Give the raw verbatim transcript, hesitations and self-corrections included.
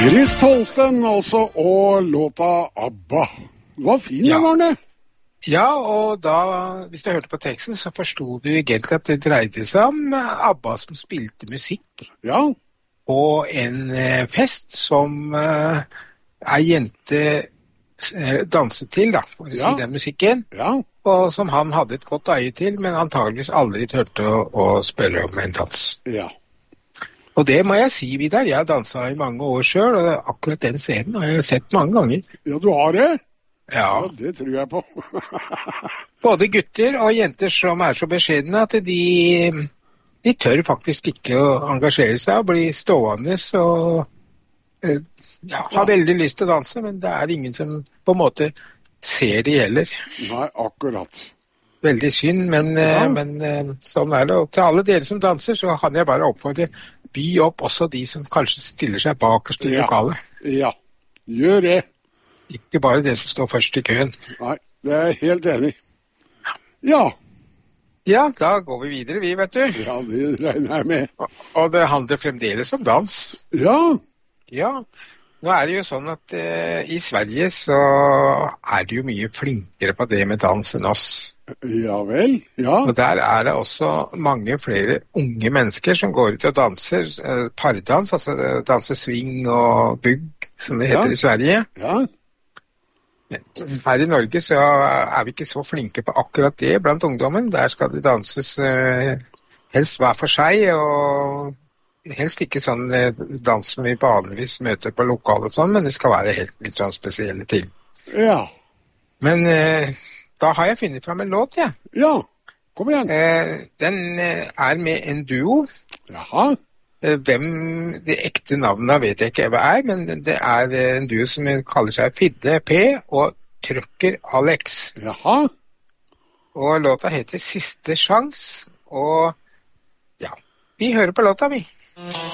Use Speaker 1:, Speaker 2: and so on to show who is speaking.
Speaker 1: Chris Tolsten, altså, og låta ABBA. Det var fin, ja. Arne.
Speaker 2: Ja, og da, hvis du hørte på teksten, så forstod du egentlig at det dreide seg om ABBA som spilte musikk.
Speaker 1: Ja.
Speaker 2: På en eh, fest som eh, ei jente eh, danset til, da, for å
Speaker 1: Ja.
Speaker 2: si den musikken.
Speaker 1: Ja.
Speaker 2: Og som han hadde et godt øye til, men antageligvis aldri tørte å, å spørre om en dans.
Speaker 1: Ja.
Speaker 2: Og det må jeg si, Vidar, jeg har danset i mange år selv, og akkurat den scenen har jeg sett mange ganger.
Speaker 1: Ja, du har det?
Speaker 2: Ja.
Speaker 1: Ja, det tror jeg på.
Speaker 2: Både gutter og jenter som er så beskjedne at de, de tør faktisk ikke å engasjere seg og bli stående, så eh, ja, har veldig lyst til å danse, men det er ingen som på en måte ser det heller.
Speaker 1: Nei, akkurat.
Speaker 2: Veldig synd, men,
Speaker 1: Ja.
Speaker 2: eh, men eh, sånn er det. Og til alle dere som danser, så kan jeg bare oppfordre, by opp også de som kanskje stiller seg bakerst i
Speaker 1: Ja.
Speaker 2: lokalet.
Speaker 1: Ja, gjør det.
Speaker 2: Ikke bare det som står først i køen.
Speaker 1: Nei, det er jeg helt enig. Ja,
Speaker 2: Ja, da går vi videre, vi, vet du.
Speaker 1: ja, det regner jeg med.
Speaker 2: Og, og det handler fremdeles om dans.
Speaker 1: Ja,
Speaker 2: Ja, nå er det jo sånn at eh, i Sverige så er de jo mye flinkere på det med dans enn oss.
Speaker 1: ja vel, ja.
Speaker 2: Og der er det også mange flere unge mennesker som går ut og danser eh, pardans, altså eh, danser swing og bugg, som det heter
Speaker 1: Ja.
Speaker 2: i Sverige.
Speaker 1: Ja,
Speaker 2: Her i Norge så er vi ikke så flinke på akkurat det blant ungdommen. Der skal det danses eh, helst hver for seg, og helst ikke sånn eh, dans som vi vanligvis møter på lokalet og sånn, men det skal være helt litt sånn spesielle ting.
Speaker 1: ja,
Speaker 2: Men eh, da har jeg funnet fram en låt, ja.
Speaker 1: ja. Kom igjen.
Speaker 2: Eh, den eh, er med en duo.
Speaker 1: Jaha,
Speaker 2: Eh, Hvem det ekte navnet vet jeg ikke hva er, men det er eh, en duo som kaller seg Fidde P og Trucker Alex.
Speaker 1: jaha.
Speaker 2: Og låta heter Siste Sjans, og ja, vi hører på låta, vi.